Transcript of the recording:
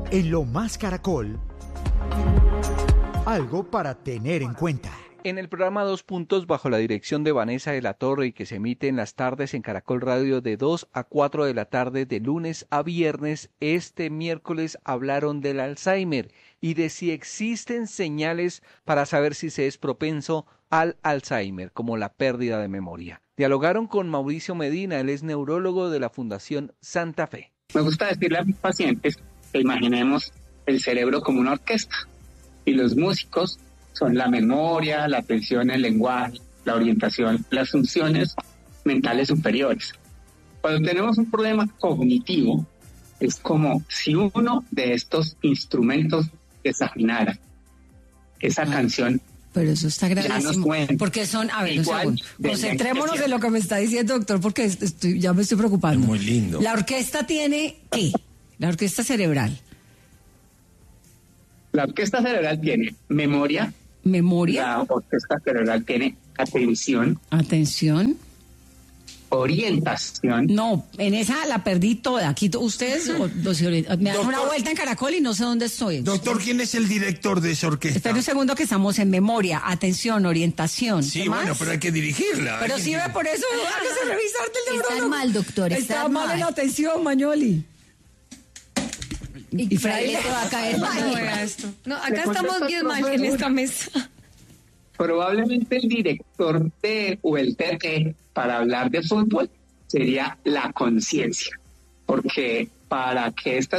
En Lo Más Caracol, algo para tener en cuenta. En el programa 2 Puntos, bajo la dirección de Vanessa de la Torre y que se emite en las tardes en Caracol Radio de 2 a 4 de la tarde de lunes a viernes, este miércoles hablaron del Alzheimer y de si existen señales para saber si se es propenso al Alzheimer, como la pérdida de memoria. Dialogaron con Mauricio Medina, él es neurólogo de la Fundación Santa Fe. Me gusta decirle a mis pacientes que imaginemos el cerebro como una orquesta y los músicos son la memoria, la atención, el lenguaje, la orientación, las funciones mentales superiores. Cuando tenemos un problema cognitivo, es como si uno de estos instrumentos desafinara. Esa canción. Pero eso está gravísimo. Porque son, a ver, igual, un segundo. Concentrémonos en lo que me está diciendo, doctor, porque ya me estoy preocupando. Es muy lindo. La orquesta tiene ¿qué? La orquesta cerebral. La orquesta cerebral tiene memoria. Memoria. La orquesta cerebral tiene atención. Atención. Orientación. No, en esa la perdí toda. Aquí ustedes me dan una vuelta en Caracol y no sé dónde estoy. Doctor, ¿quién es el director de esa orquesta? Espera un segundo que estamos en memoria, atención, orientación. Sí, bueno, pero hay que dirigirla. Pero sí ve, por eso hay que revisarte el neurólogo. Está mal, doctor. Está mal en la atención, Mañoli. Y Fraile te va a caer mal. No, acá estamos bien mal en esta mesa. Probablemente el director o el TT para hablar de fútbol sería la conciencia, porque para que esta